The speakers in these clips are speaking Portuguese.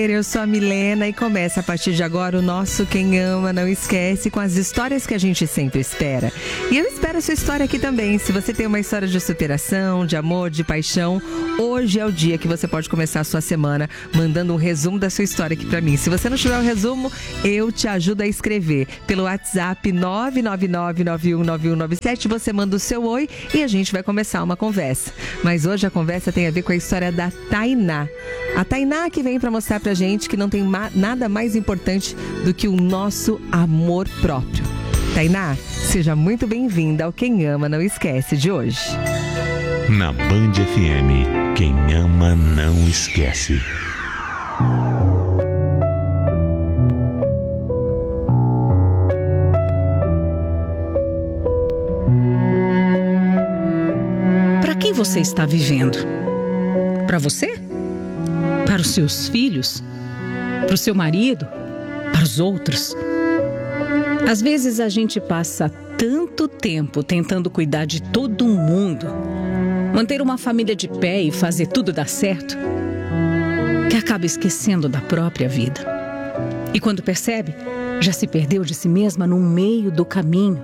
Eu sou a Milena e começa a partir de agora o nosso Quem Ama Não Esquece, com as histórias que a gente sempre espera. E eu espero a sua história aqui também. Se você tem uma história de superação, de amor, de paixão, hoje é o dia que você pode começar a sua semana mandando um resumo da sua história aqui pra mim. Se você não tiver o resumo, eu te ajudo a escrever pelo WhatsApp 999919197. Você manda o seu oi e a gente vai começar uma conversa. Mas hoje a conversa tem a ver com a história da Tainá. A Tainá que vem pra mostrar pra gente que não tem nada mais importante do que o nosso amor próprio. Tainá, seja muito bem-vinda ao Quem Ama Não Esquece de hoje. Na Band FM, quem ama não esquece. Para quem você está vivendo? Para você? Para os seus filhos? Para o seu marido? Para os outros? Às vezes a gente passa tanto tempo tentando cuidar de todo mundo, manter uma família de pé e fazer tudo dar certo, que acaba esquecendo da própria vida. E quando percebe, já se perdeu de si mesma no meio do caminho.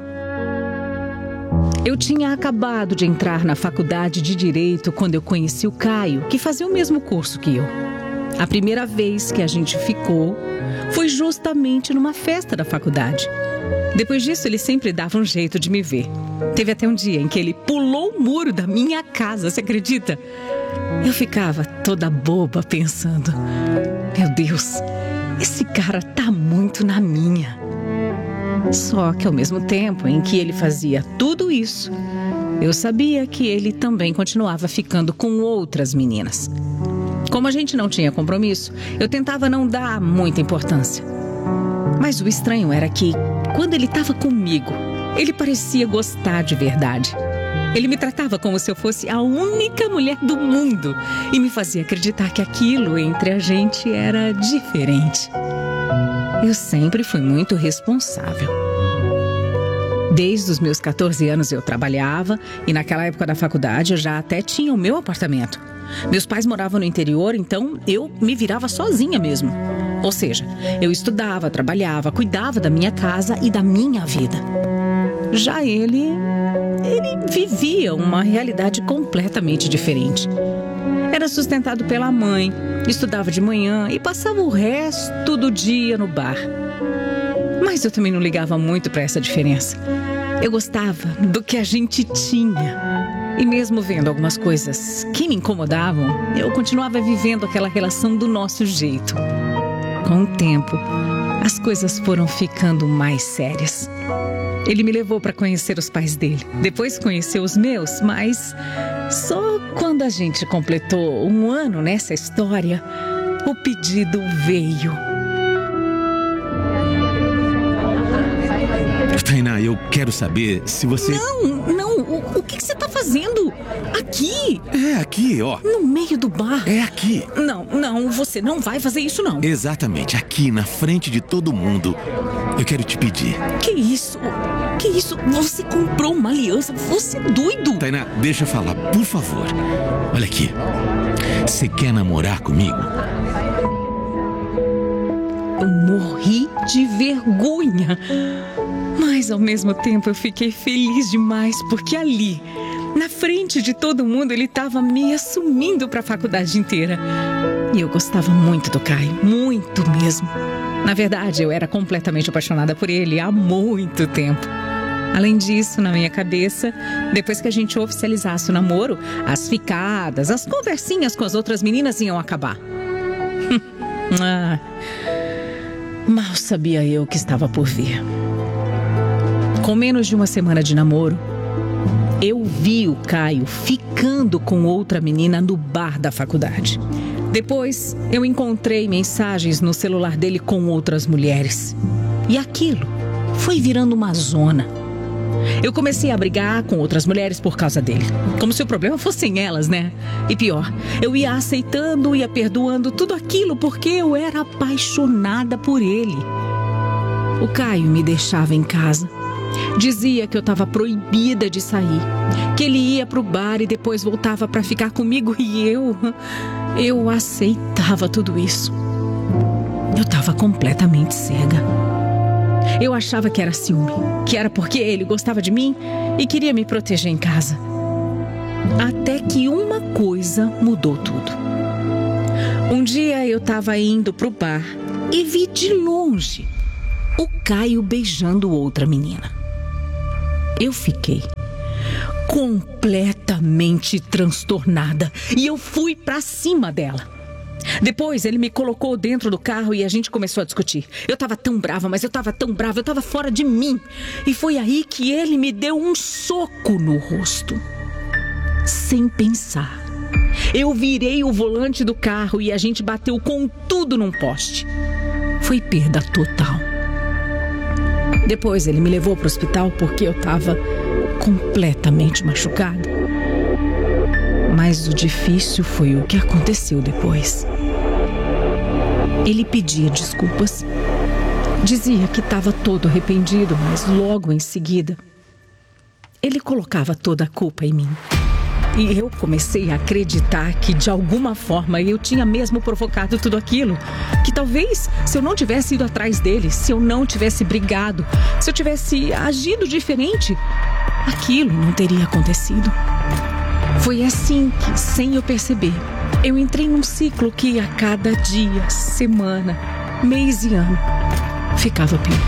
Eu tinha acabado de entrar na faculdade de Direito quando eu conheci o Caio, que fazia o mesmo curso que eu. A primeira vez que a gente ficou foi justamente numa festa da faculdade. Depois disso, ele sempre dava um jeito de me ver. Teve até um dia em que ele pulou o muro da minha casa, você acredita? Eu ficava toda boba pensando: meu Deus, esse cara tá muito na minha. Só que ao mesmo tempo em que ele fazia tudo isso, eu sabia que ele também continuava ficando com outras meninas. Como a gente não tinha compromisso, eu tentava não dar muita importância. Mas o estranho era que, quando ele estava comigo, ele parecia gostar de verdade. Ele me tratava como se eu fosse a única mulher do mundo e me fazia acreditar que aquilo entre a gente era diferente. Eu sempre fui muito responsável. Desde os meus 14 anos eu trabalhava e naquela época da faculdade eu já até tinha o meu apartamento. Meus pais moravam no interior, então eu me virava sozinha mesmo. Ou seja, eu estudava, trabalhava, cuidava da minha casa e da minha vida. Já ele vivia uma realidade completamente diferente. Era sustentado pela mãe, estudava de manhã e passava o resto do dia no bar. Mas eu também não ligava muito para essa diferença. Eu gostava do que a gente tinha. E mesmo vendo algumas coisas que me incomodavam, eu continuava vivendo aquela relação do nosso jeito. Com o tempo, as coisas foram ficando mais sérias. Ele me levou para conhecer os pais dele. Depois conheceu os meus, mas só quando a gente completou um ano nessa história, o pedido veio. Tainá, eu quero saber se você... Não, o que você tá fazendo? Aqui? É aqui, ó. No meio do bar? É aqui. Não, você não vai fazer isso não. Exatamente, aqui na frente de todo mundo. Eu quero te pedir. Que isso? Você comprou uma aliança? Você é doido? Tainá, deixa eu falar, por favor. Olha aqui. Você quer namorar comigo? Eu morri de vergonha. Mas ao mesmo tempo eu fiquei feliz demais, porque ali, na frente de todo mundo, ele estava me assumindo para a faculdade inteira. E eu gostava muito do Caio, muito mesmo. Na verdade, eu era completamente apaixonada por ele há muito tempo. Além disso, na minha cabeça, depois que a gente oficializasse o namoro, as ficadas, as conversinhas com as outras meninas iam acabar. Mal sabia eu o que estava por vir. Com menos de uma semana de namoro, eu vi o Caio ficando com outra menina no bar da faculdade. Depois, eu encontrei mensagens no celular dele com outras mulheres. E aquilo foi virando uma zona. Eu comecei a brigar com outras mulheres por causa dele. Como se o problema fossem elas, né? E pior, eu ia aceitando, ia perdoando tudo aquilo porque eu era apaixonada por ele. O Caio me deixava em casa. Dizia que eu estava proibida de sair, que ele ia pro bar e depois voltava para ficar comigo e eu aceitava tudo isso. Eu estava completamente cega. Eu achava que era ciúme, que era porque ele gostava de mim e queria me proteger em casa. Até que uma coisa mudou tudo. Um dia eu estava indo pro bar e vi de longe o Caio beijando outra menina. Eu fiquei completamente transtornada e eu fui pra cima dela. Depois ele me colocou dentro do carro e a gente começou a discutir. Eu tava tão brava, mas eu tava tão brava, eu tava fora de mim. E foi aí que ele me deu um soco no rosto. Sem pensar, eu virei o volante do carro e a gente bateu com tudo num poste. Foi perda total. Depois ele me levou pro hospital porque eu tava completamente machucada. Mas o difícil foi o que aconteceu depois. Ele pedia desculpas. Dizia que estava todo arrependido, mas logo em seguida, ele colocava toda a culpa em mim. E eu comecei a acreditar que, de alguma forma, eu tinha mesmo provocado tudo aquilo. Que talvez, se eu não tivesse ido atrás dele, se eu não tivesse brigado, se eu tivesse agido diferente, aquilo não teria acontecido. Foi assim que, sem eu perceber, eu entrei num ciclo que a cada dia, semana, mês e ano, ficava pior.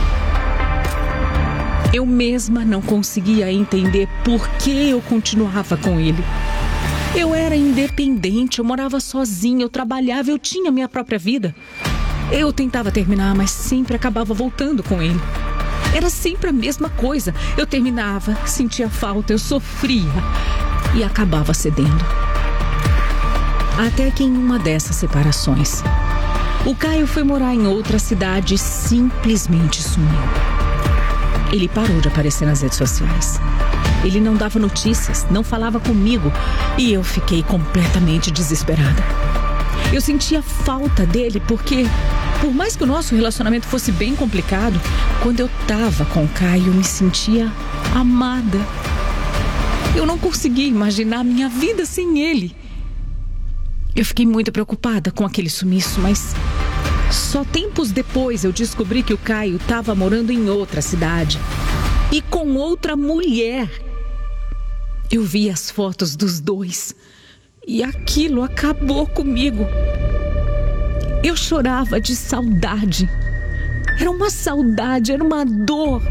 Eu mesma não conseguia entender por que eu continuava com ele. Eu era independente, eu morava sozinha, eu trabalhava, eu tinha minha própria vida. Eu tentava terminar, mas sempre acabava voltando com ele. Era sempre a mesma coisa. Eu terminava, sentia falta, eu sofria e acabava cedendo. Até que em uma dessas separações, o Caio foi morar em outra cidade e simplesmente sumiu. Ele parou de aparecer nas redes sociais. Ele não dava notícias, não falava comigo e eu fiquei completamente desesperada. Eu sentia falta dele porque, por mais que o nosso relacionamento fosse bem complicado, quando eu tava com o Caio, eu me sentia amada. Eu não conseguia imaginar minha vida sem ele. Eu fiquei muito preocupada com aquele sumiço, mas só tempos depois eu descobri que o Caio estava morando em outra cidade e com outra mulher. Eu vi as fotos dos dois e aquilo acabou comigo. Eu chorava de saudade. Era uma saudade, era uma dor.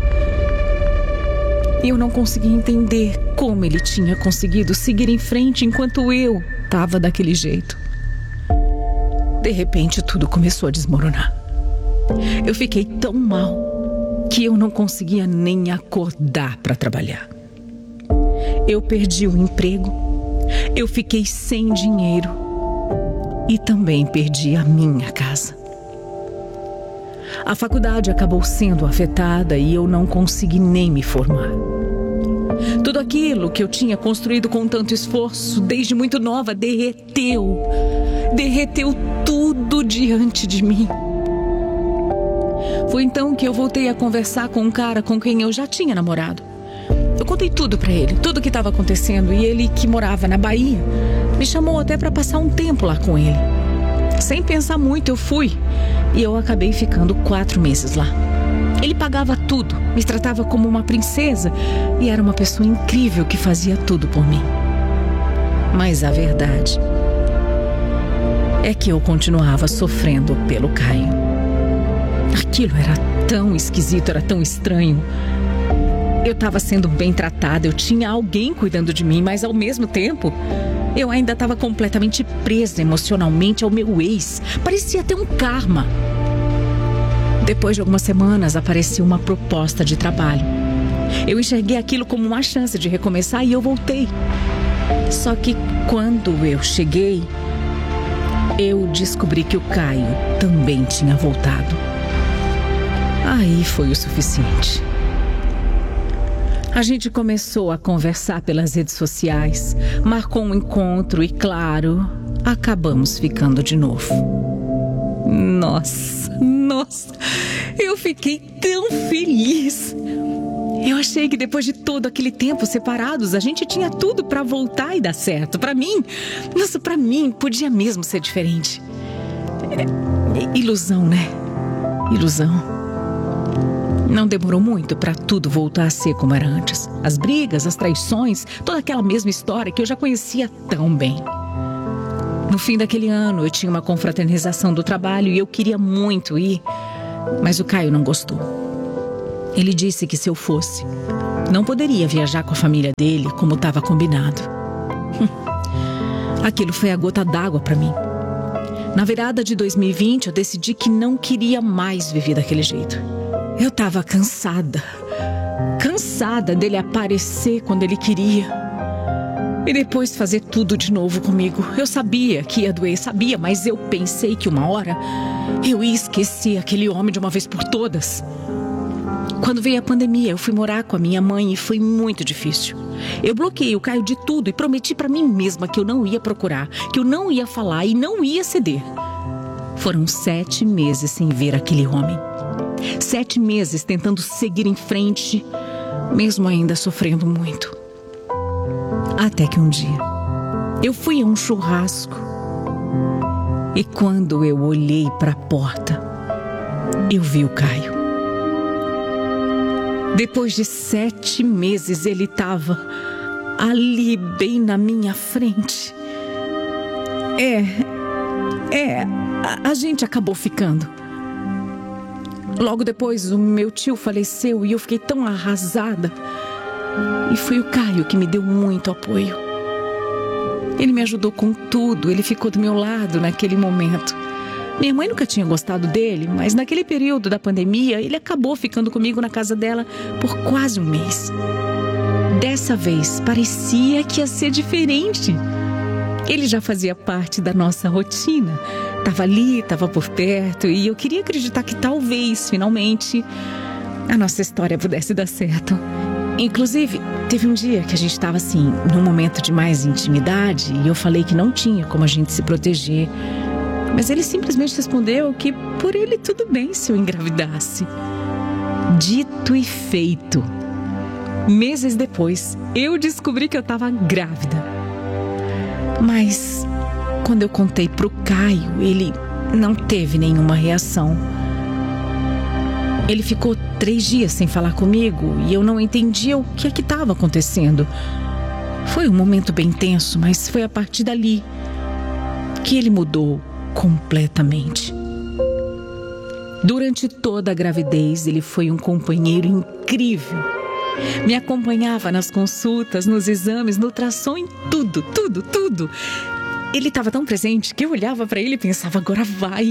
Eu não conseguia entender como ele tinha conseguido seguir em frente enquanto eu estava daquele jeito. De repente, tudo começou a desmoronar. Eu fiquei tão mal que eu não conseguia nem acordar para trabalhar. Eu perdi o emprego, eu fiquei sem dinheiro e também perdi a minha casa. A faculdade acabou sendo afetada e eu não consegui nem me formar. Tudo aquilo que eu tinha construído com tanto esforço desde muito nova derreteu tudo diante de mim. Foi então que eu voltei a conversar com um cara com quem eu já tinha namorado. Eu contei tudo pra ele, tudo o que estava acontecendo, e ele, que morava na Bahia, me chamou até pra passar um tempo lá com ele. Sem pensar muito, eu fui e eu acabei ficando 4 meses lá. Ele pagava tudo, me tratava como uma princesa e era uma pessoa incrível que fazia tudo por mim. Mas a verdade é que eu continuava sofrendo pelo Caio. Aquilo era tão esquisito, era tão estranho. Eu estava sendo bem tratada, eu tinha alguém cuidando de mim, mas ao mesmo tempo, eu ainda estava completamente presa emocionalmente ao meu ex. Parecia ter um karma. Depois de algumas semanas, apareceu uma proposta de trabalho. Eu enxerguei aquilo como uma chance de recomeçar e eu voltei. Só que quando eu cheguei, eu descobri que o Caio também tinha voltado. Aí foi o suficiente. A gente começou a conversar pelas redes sociais, marcou um encontro e, claro, acabamos ficando de novo. Nossa, eu fiquei tão feliz. Eu achei que depois de todo aquele tempo separados, a gente tinha tudo pra voltar e dar certo. Pra mim, podia mesmo ser diferente. Ilusão, né? Ilusão. Não demorou muito para tudo voltar a ser como era antes. As brigas, as traições, toda aquela mesma história que eu já conhecia tão bem. No fim daquele ano, eu tinha uma confraternização do trabalho e eu queria muito ir, mas o Caio não gostou. Ele disse que se eu fosse, não poderia viajar com a família dele como estava combinado. Aquilo foi a gota d'água para mim. Na virada de 2020, eu decidi que não queria mais viver daquele jeito. Eu estava cansada dele aparecer quando ele queria e depois fazer tudo de novo comigo. Eu sabia que ia doer, mas eu pensei que uma hora eu ia esquecer aquele homem de uma vez por todas. Quando veio a pandemia, eu fui morar com a minha mãe e foi muito difícil. Eu bloqueei o Caio de tudo e prometi para mim mesma que eu não ia procurar, que eu não ia falar e não ia ceder. Foram 7 meses sem ver aquele homem. 7 meses tentando seguir em frente, mesmo ainda sofrendo muito. Até que um dia, eu fui a um churrasco e quando eu olhei para a porta, eu vi o Caio. Depois de 7 meses, ele estava ali, bem na minha frente. A gente acabou ficando. Logo depois, o meu tio faleceu e eu fiquei tão arrasada. E foi o Caio que me deu muito apoio. Ele me ajudou com tudo, ele ficou do meu lado naquele momento. Minha mãe nunca tinha gostado dele, mas naquele período da pandemia, ele acabou ficando comigo na casa dela por quase um mês. Dessa vez, parecia que ia ser diferente. Ele já fazia parte da nossa rotina. Estava ali, estava por perto e eu queria acreditar que talvez, finalmente, a nossa história pudesse dar certo. Inclusive, teve um dia que a gente estava assim, num momento de mais intimidade e eu falei que não tinha como a gente se proteger. Mas ele simplesmente respondeu que por ele tudo bem se eu engravidasse. Dito e feito. Meses depois, eu descobri que eu estava grávida. Mas quando eu contei pro Caio, ele não teve nenhuma reação. Ele ficou 3 dias sem falar comigo e eu não entendia o que é que estava acontecendo. Foi um momento bem tenso, mas foi a partir dali que ele mudou completamente. Durante toda a gravidez, ele foi um companheiro incrível. Me acompanhava nas consultas, nos exames, no ultrassom, em tudo. Ele estava tão presente que eu olhava para ele e pensava, agora vai.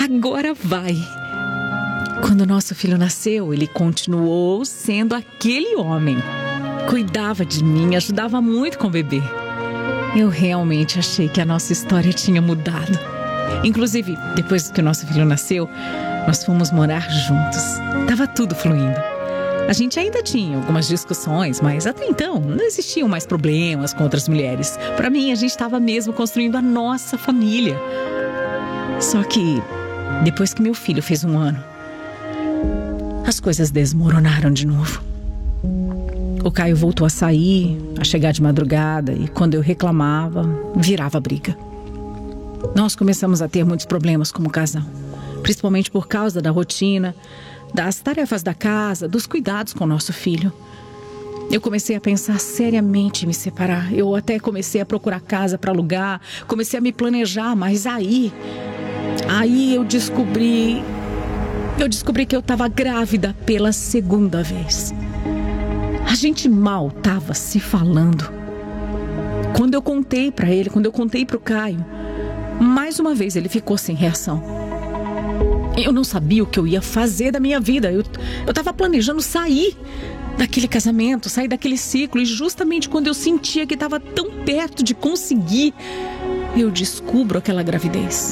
Quando nosso filho nasceu, ele continuou sendo aquele homem. Cuidava de mim, ajudava muito com o bebê. Eu realmente achei que a nossa história tinha mudado. Inclusive, depois que o nosso filho nasceu, nós fomos morar juntos. Tava tudo fluindo. A gente ainda tinha algumas discussões, mas até então não existiam mais problemas com outras mulheres. Para mim, a gente estava mesmo construindo a nossa família. Só que, depois que meu filho fez 1 ano, as coisas desmoronaram de novo. O Caio voltou a sair, a chegar de madrugada e quando eu reclamava, virava briga. Nós começamos a ter muitos problemas como casal, principalmente por causa da rotina, das tarefas da casa, dos cuidados com o nosso filho. Eu comecei a pensar seriamente em me separar. Eu até comecei a procurar casa para alugar, comecei a me planejar, mas aí eu descobri que eu estava grávida pela 2ª vez. A gente mal estava se falando. Quando eu contei para ele, quando eu contei para o Caio, mais uma vez ele ficou sem reação. Eu não sabia o que eu ia fazer da minha vida. Eu estava planejando sair daquele casamento, sair daquele ciclo. E justamente quando eu sentia que estava tão perto de conseguir, eu descubro aquela gravidez.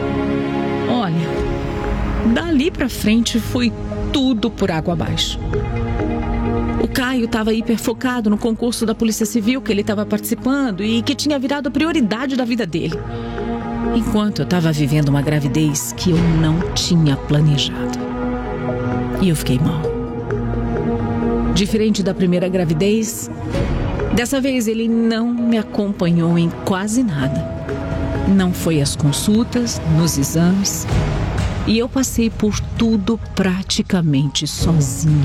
Olha, dali pra frente foi tudo por água abaixo. O Caio estava hiper focado no concurso da Polícia Civil que ele estava participando e que tinha virado a prioridade da vida dele. Enquanto eu estava vivendo uma gravidez que eu não tinha planejado. E eu fiquei mal. Diferente da primeira gravidez, dessa vez ele não me acompanhou em quase nada. Não foi às consultas, nos exames. E eu passei por tudo praticamente sozinha.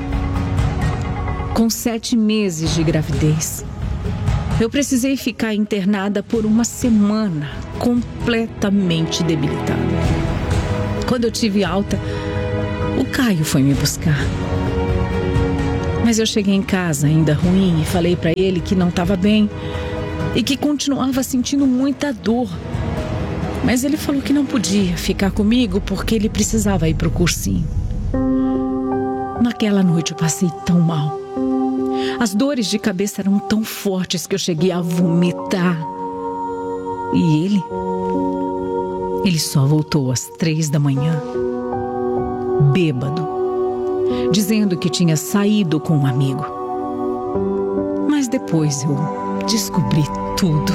Com 7 meses de gravidez, eu precisei ficar internada por 1 semana, completamente debilitada. Quando eu tive alta, o Caio foi me buscar. Mas eu cheguei em casa ainda ruim e falei pra ele que não estava bem e que continuava sentindo muita dor. Mas ele falou que não podia ficar comigo porque ele precisava ir pro cursinho. Naquela noite eu passei tão mal. As dores de cabeça eram tão fortes que eu cheguei a vomitar. E ele só voltou às 3 da manhã, bêbado, dizendo que tinha saído com um amigo. Mas depois eu descobri tudo.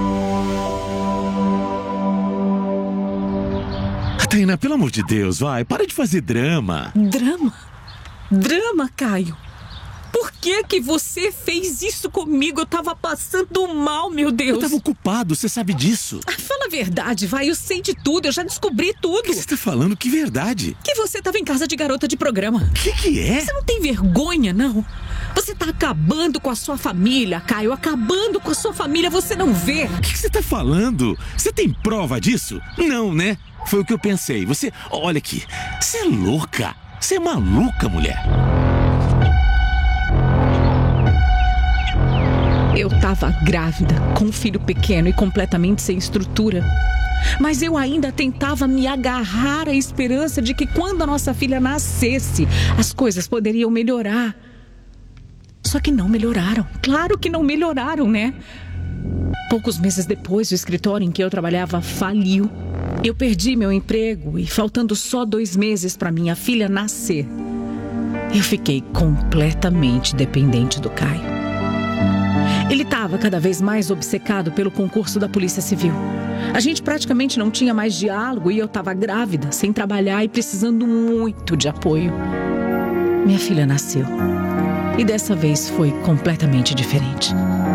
Tainá, pelo amor de Deus, vai, para de fazer drama. Drama? Drama, Caio? Por que você fez isso comigo? Eu tava passando mal, meu Deus. Eu tava ocupado, você sabe disso. Fala a verdade, vai, eu sei de tudo, eu já descobri tudo. O que você tá falando? Que verdade? Que você tava em casa de garota de programa. Que é? Você não tem vergonha, não? Você tá acabando com a sua família, Caio, acabando com a sua família, você não vê. O que você tá falando? Você tem prova disso? Não, né? Foi o que eu pensei. Você, olha aqui, você é louca. Você é maluca, mulher. Eu tava grávida, com um filho pequeno e completamente sem estrutura. Mas eu ainda tentava me agarrar à esperança de que quando a nossa filha nascesse, as coisas poderiam melhorar. Só que não melhoraram. Claro que não melhoraram, né? Poucos meses depois, o escritório em que eu trabalhava faliu. Eu perdi meu emprego e, faltando só 2 meses para minha filha nascer, eu fiquei completamente dependente do Caio. Ele estava cada vez mais obcecado pelo concurso da Polícia Civil. A gente praticamente não tinha mais diálogo e eu estava grávida, sem trabalhar e precisando muito de apoio. Minha filha nasceu. E dessa vez foi completamente diferente.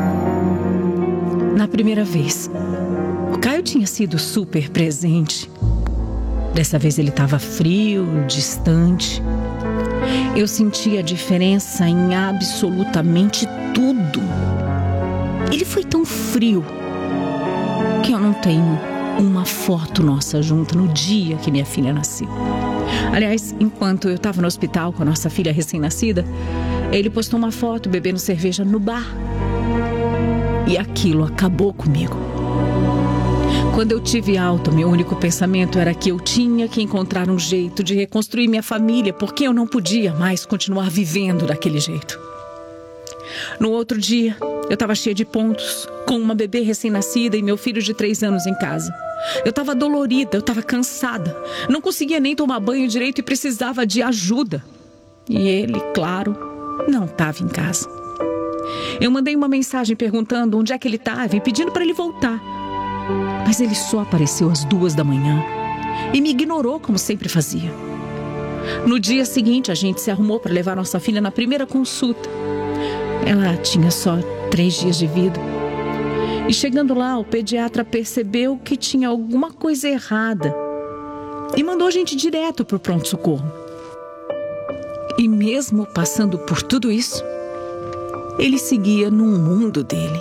Na primeira vez, o Caio tinha sido super presente. Dessa vez ele estava frio, distante. Eu sentia a diferença em absolutamente tudo. Ele foi tão frio que eu não tenho uma foto nossa junto no dia que minha filha nasceu. Aliás, enquanto eu estava no hospital com a nossa filha recém-nascida, ele postou uma foto bebendo cerveja no bar. E aquilo acabou comigo. Quando eu tive alta, meu único pensamento era que eu tinha que encontrar um jeito de reconstruir minha família, porque eu não podia mais continuar vivendo daquele jeito. No outro dia, eu estava cheia de pontos, com uma bebê recém-nascida e meu filho de 3 anos em casa. Eu estava dolorida, eu estava cansada, não conseguia nem tomar banho direito e precisava de ajuda. E ele, claro, não estava em casa. Eu mandei uma mensagem perguntando onde é que ele estava e pedindo para ele voltar. Mas ele só apareceu às 2 da manhã e me ignorou como sempre fazia. No dia seguinte, a gente se arrumou para levar nossa filha na primeira consulta. Ela tinha só 3 dias de vida. E chegando lá, o pediatra percebeu que tinha alguma coisa errada e mandou a gente direto para o pronto-socorro. E mesmo passando por tudo isso, ele seguia no mundo dele.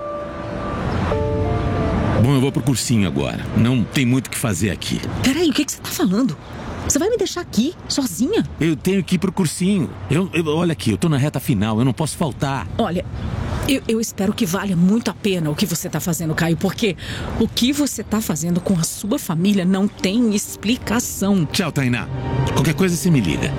Bom, eu vou pro cursinho agora. Não tem muito o que fazer aqui. Peraí, o que você tá falando? Você vai me deixar aqui, sozinha? Eu tenho que ir pro cursinho. Olha aqui, eu tô na reta final, eu não posso faltar. Olha, eu espero que valha muito a pena o que você tá fazendo, Caio, porque o que você tá fazendo com a sua família não tem explicação. Tchau, Tainá. Qualquer coisa você me liga.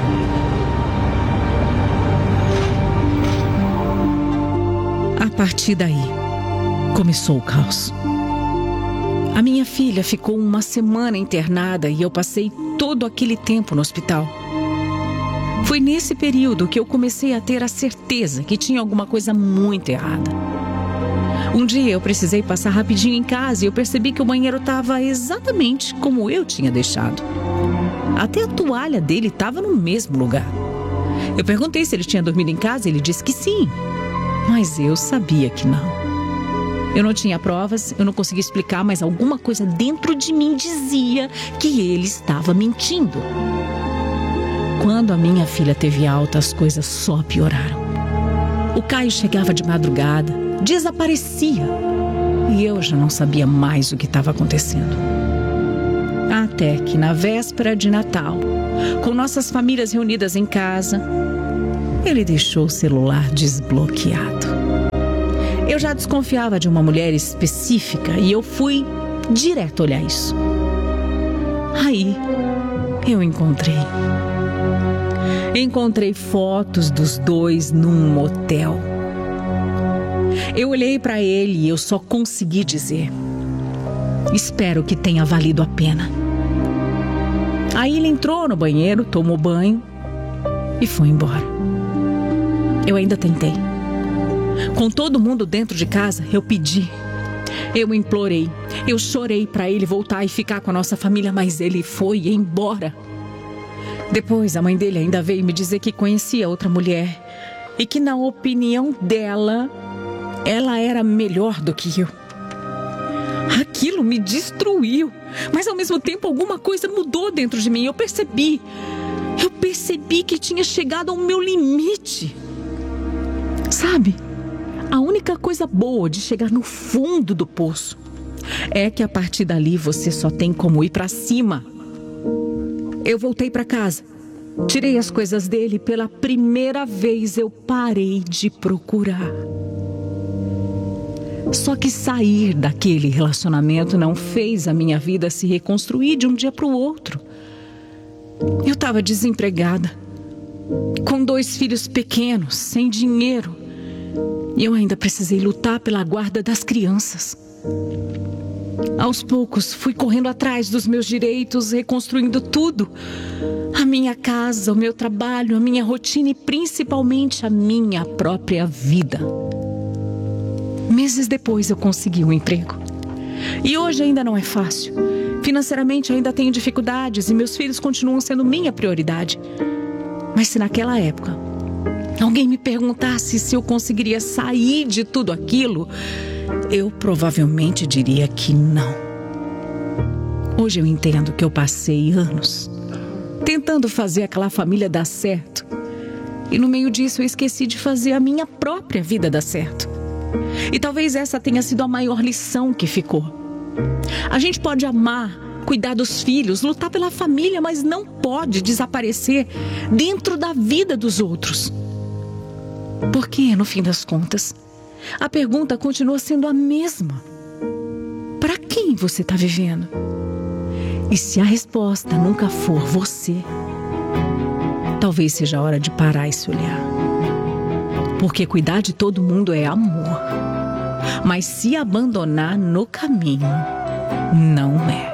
A partir daí, começou o caos. A minha filha ficou 1 semana internada e eu passei todo aquele tempo no hospital. Foi nesse período que eu comecei a ter a certeza que tinha alguma coisa muito errada. Um dia eu precisei passar rapidinho em casa e eu percebi que o banheiro estava exatamente como eu tinha deixado. Até a toalha dele estava no mesmo lugar. Eu perguntei se ele tinha dormido em casa e ele disse que sim, mas eu sabia que não. Eu não tinha provas, eu não conseguia explicar, mas alguma coisa dentro de mim dizia que ele estava mentindo. Quando a minha filha teve alta, as coisas só pioraram. O Caio chegava de madrugada, desaparecia, e eu já não sabia mais o que estava acontecendo. Até que na véspera de Natal, com nossas famílias reunidas em casa, ele deixou o celular desbloqueado. Eu já desconfiava de uma mulher específica e eu fui direto olhar isso. Aí, eu encontrei fotos dos dois num motel. Eu olhei para ele e eu só consegui dizer: espero que tenha valido a pena. Aí ele entrou no banheiro, tomou banho e foi embora. Eu ainda tentei. Com todo mundo dentro de casa, eu pedi, eu implorei, eu chorei para ele voltar e ficar com a nossa família, mas ele foi embora. Depois, a mãe dele ainda veio me dizer que conhecia outra mulher e que, na opinião dela, ela era melhor do que eu. Aquilo me destruiu, mas ao mesmo tempo alguma coisa mudou dentro de mim. Eu percebi que tinha chegado ao meu limite. Sabe, a única coisa boa de chegar no fundo do poço é que a partir dali você só tem como ir para cima. Eu voltei para casa, tirei as coisas dele e pela primeira vez eu parei de procurar. Só que sair daquele relacionamento não fez a minha vida se reconstruir de um dia para o outro. Eu estava desempregada, com 2 filhos pequenos, sem dinheiro. E eu ainda precisei lutar pela guarda das crianças. Aos poucos, fui correndo atrás dos meus direitos, reconstruindo tudo. A minha casa, o meu trabalho, a minha rotina e principalmente a minha própria vida. Meses depois eu consegui um emprego. E hoje ainda não é fácil. Financeiramente ainda tenho dificuldades e meus filhos continuam sendo minha prioridade. Mas se naquela época alguém me perguntasse se eu conseguiria sair de tudo aquilo, eu provavelmente diria que não. Hoje eu entendo que eu passei anos tentando fazer aquela família dar certo. E no meio disso eu esqueci de fazer a minha própria vida dar certo. E talvez essa tenha sido a maior lição que ficou. A gente pode amar, cuidar dos filhos, lutar pela família, mas não pode desaparecer dentro da vida dos outros. Porque, no fim das contas, a pergunta continua sendo a mesma. Para quem você está vivendo? E se a resposta nunca for você, talvez seja a hora de parar e se olhar. Porque cuidar de todo mundo é amor. Mas se abandonar no caminho, não é.